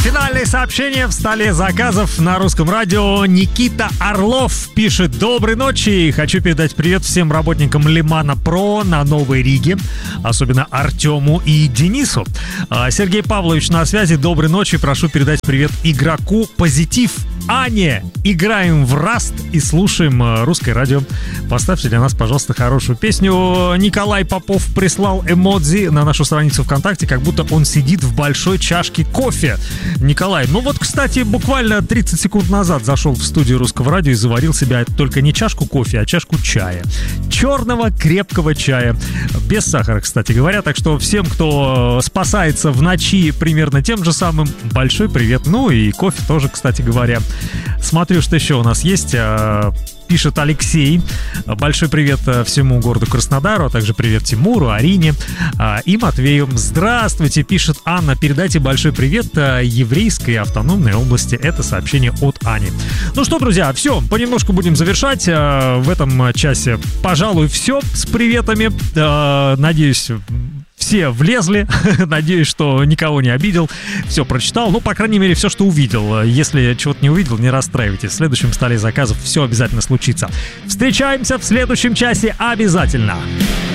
Финальное сообщение в столе заказов на русском радио. Никита Орлов пишет: доброй ночи, хочу передать привет всем работникам Лимана Про на Новой Риге, особенно Артему и Денису. Сергей Павлович на связи, доброй ночи, прошу передать привет игроку Позитив Ане. Играем в Раст и слушаем русское радио. Поставьте для нас, пожалуйста, хорошую песню. Николай Попов прислал эмодзи на нашу страницу ВКонтакте, как будто он сидит в большой чашке кофе. Николай, ну вот, кстати, буквально 30 секунд назад зашел в студию русского радио и заварил себе только не чашку кофе, а чашку чая. Черного крепкого чая. Без сахара, кстати говоря. Так что всем, кто спасается в ночи примерно тем же самым, большой привет. Ну и кофе тоже, кстати говоря. Смотрю, что еще у нас есть. Пишет Алексей. Большой привет всему городу Краснодару, а также привет Тимуру, Арине и Матвею. Здравствуйте, пишет Анна. Передайте большой привет еврейской автономной области. Это сообщение от Ани. Ну что, друзья, все, понемножку будем завершать. В этом часе, пожалуй, все с приветами. Надеюсь, все влезли. Надеюсь, что никого не обидел. Все прочитал. Ну, по крайней мере, все, что увидел. Если чего-то не увидел, не расстраивайтесь. В следующем столе заказов все обязательно случится. Встречаемся в следующем часе обязательно.